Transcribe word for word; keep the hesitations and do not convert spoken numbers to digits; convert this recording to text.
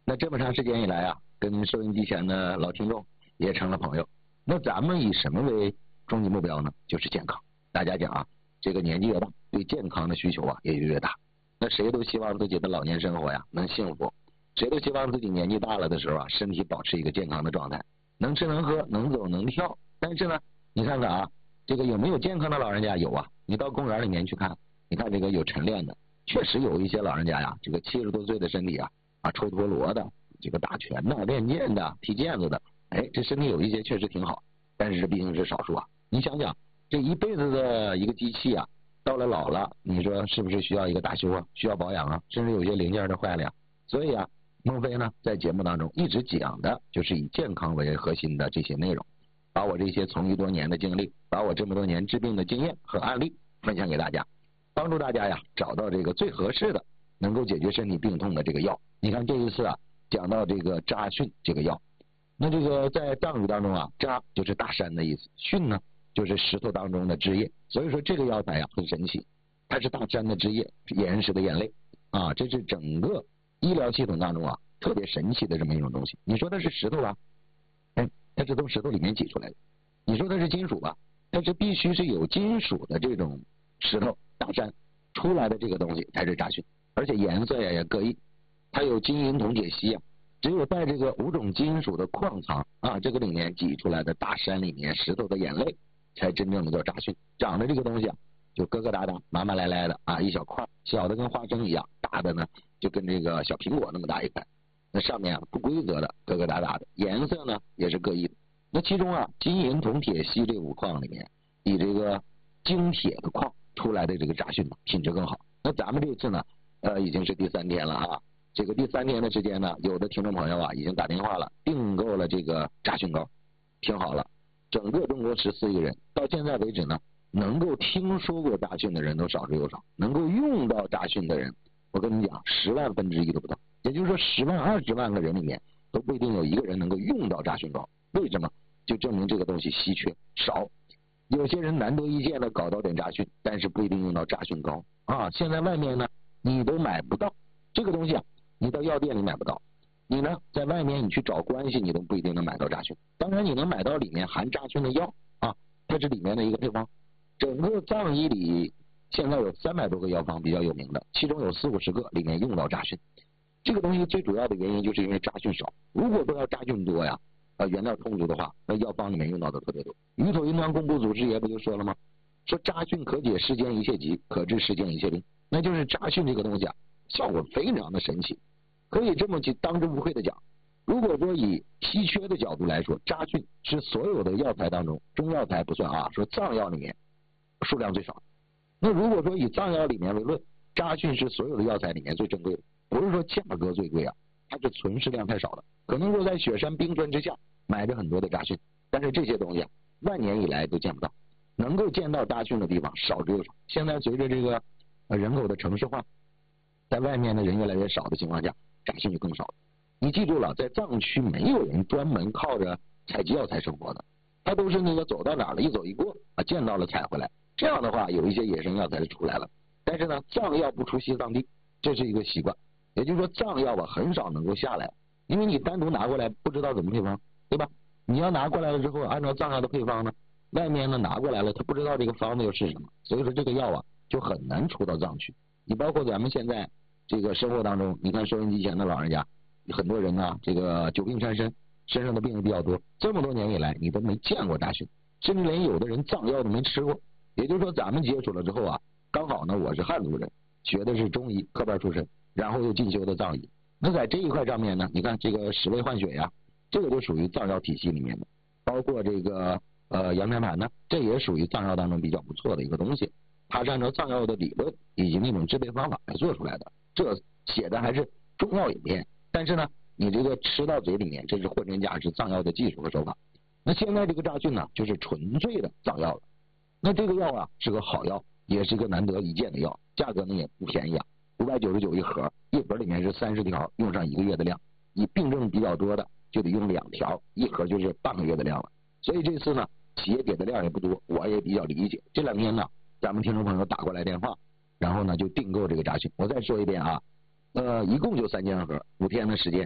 那这么长时间以来啊，跟收音机前的老听众也成了朋友。那咱们以什么为终极目标呢？就是健康。大家讲啊，这个年纪越大，对健康的需求啊也就越大。那谁都希望自己的老年生活呀能幸福，谁都希望自己年纪大了的时候啊，身体保持一个健康的状态，能吃能喝，能走能跳。但是呢，你看看啊，这个有没有健康的老人家？有啊，你到公园里面去看，你看这个有晨练的，确实有一些老人家呀，这个七十多岁的身体啊，啊抽陀螺的，这个打拳的、练剑的、踢毽子的，哎，这身体有一些确实挺好，但是这毕竟是少数啊。你想想，这一辈子的一个机器啊，到了老了，你说是不是需要一个大修啊？需要保养啊？甚至有些零件都坏了呀。所以啊，孟非呢在节目当中一直讲的就是以健康为核心的这些内容，把我这些从医多年的经历，把我这么多年治病的经验和案例分享给大家，帮助大家呀找到这个最合适的能够解决身体病痛的这个药。你看这一次啊，讲到这个扎蕈这个药，那这个在藏语当中啊，扎就是大山的意思，蕈呢就是石头当中的汁液，所以说这个药材啊很神奇，它是大山的汁液，岩石的眼泪啊，这是整个医疗系统当中啊特别神奇的这么一种东西。你说它是石头吧，哎，它是从石头里面挤出来的；你说它是金属吧，但是必须是有金属的这种石头大山出来的这个东西才是扎蕈，而且颜色呀也各异，它有金银铜铁锡啊，只有带这个五种金属的矿藏啊，这个里面挤出来的大山里面石头的眼泪，才真正的叫扎蕈。长的这个东西啊，就疙疙瘩瘩、麻麻赖赖的啊，一小块，小的跟花生一样，大的呢就跟这个小苹果那么大一块。那上面啊不规则的，疙疙瘩瘩的，颜色呢也是各异的。那其中啊，金银铜铁锡这五矿里面，以这个精铁的矿出来的这个扎蕈呢，品质更好。那咱们这次呢，呃，已经是第三天了啊。这个第三天的时间呢，有的听众朋友啊已经打电话了，订购了这个扎蕈膏，听好了，整个中国十四亿人到现在为止呢，能够听说过扎蕈的人都少之又少，能够用到扎蕈的人，我跟你讲，十万分之一都不到。也就是说，十万二十万个人里面都不一定有一个人能够用到扎蕈膏。为什么？就证明这个东西稀缺少。有些人难得一见的搞到点扎蕈，但是不一定用到扎蕈膏啊。现在外面呢，你都买不到这个东西啊。你到药店里买不到，你呢在外面你去找关系，你都不一定能买到扎蕈。当然你能买到里面含扎蕈的药啊，它是里面的一个配方。整个藏医里现在有三百多个药方比较有名的，其中有四五十个里面用到扎蕈。这个东西最主要的原因就是因为扎蕈少，如果说要扎蕈多呀，呃原料充足的话，那药方里面用到的特别多。鱼头银团工部祖师爷不就说了吗？说扎蕈可解世间一切疾，可治世间一切病。那就是扎蕈这个东西啊，效果非常的神奇，可以这么去当之无愧的讲。如果说以稀缺的角度来说，扎蕈是所有的药材当中，中药材不算啊，说藏药里面数量最少。那如果说以藏药里面为论，扎蕈是所有的药材里面最珍贵的，不是说价格最贵啊，它是存世量太少了。可能说在雪山冰川之下埋着很多的扎蕈，但是这些东西啊，万年以来都见不到，能够见到扎蕈的地方少之又少。现在随着这个呃人口的城市化，在外面的人越来越少的情况下，扎蕈就更少了。你记住了，在藏区没有人专门靠着采集药材生活的，他都是那个走到哪了，一走一过啊，见到了采回来。这样的话，有一些野生药材就出来了。但是呢，藏药不出西藏地，这是一个习惯。也就是说，藏药吧很少能够下来，因为你单独拿过来不知道怎么配方，对吧？你要拿过来了之后，按照藏药的配方呢，外面呢拿过来了，他不知道这个方子又是什么，所以说这个药啊就很难出到藏区。你包括咱们现在这个生活当中，你看收音机前的老人家，很多人呢，这个久病缠身，身上的病也比较多，这么多年以来你都没见过扎蕈，甚至连有的人藏药都没吃过。也就是说，咱们接触了之后啊，刚好呢，我是汉族人，学的是中医科班出身，然后又进修的藏医。那在这一块上面呢，你看这个十味换血呀，这个就属于藏药体系里面的，包括这个呃羊胎盘呢，这也属于藏药当中比较不错的一个东西。它是按照藏药的理论以及那种制备方法来做出来的，这写的还是中药影片，但是呢，你这个吃到嘴里面，这是货真价实藏药的技术和手法。那现在这个扎蕈呢，就是纯粹的藏药了。那这个药啊是个好药，也是一个难得一见的药，价格呢也不便宜啊，五百九十九一盒，一盒里面是三十条，用上一个月的量。以病症比较多的就得用两条，一盒就是半个月的量了。所以这次呢，企业给的量也不多，我也比较理解。这两天呢，咱们听众朋友打过来电话，然后呢就订购这个扎蕈。我再说一遍啊，呃，一共就三千盒，五天的时间。